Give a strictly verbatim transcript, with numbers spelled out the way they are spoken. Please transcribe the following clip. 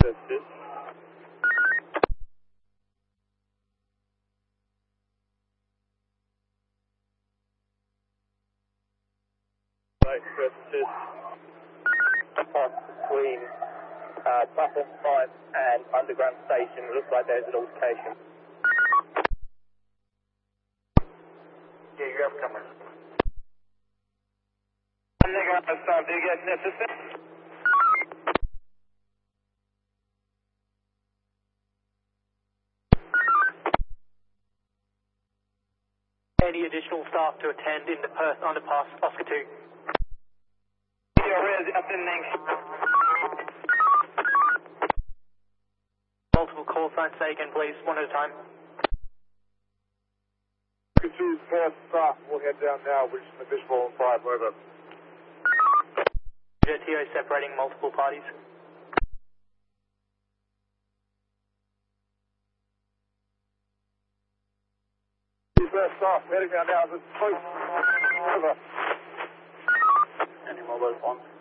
purposes. Right purposes. Pass between uh, platform five and underground station. It looks like there's an altercation. Yeah, you have coming. Negative, time to get necessary. Any additional staff to attend in the Perth underpass, Oscar two. Yeah, where's the attending? Multiple call signs, say again please, one at a time. Oscar two, Perth staff will head down now, which is additional on five, over. T O separating multiple parties. Perth staff heading down now, this is close. Over. And mobile on.